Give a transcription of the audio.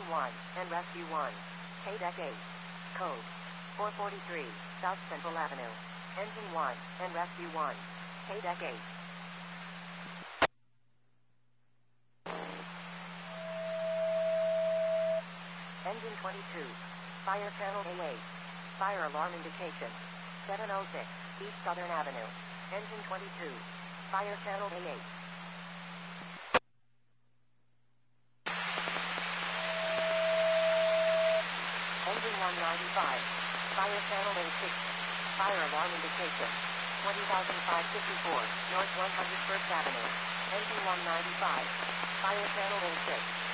1, and Rescue 1. KDEC 8. Code 443, South Central Avenue. Engine 1, and Rescue 1. KDEC 8. Engine 22. Fire channel A8. Fire alarm indication. 706, East Southern Avenue. Engine 22. Fire channel A8. Engine 195. Fire channel A6. Fire alarm indication. 20,554, North 101st Avenue. Engine 195. Fire channel A6.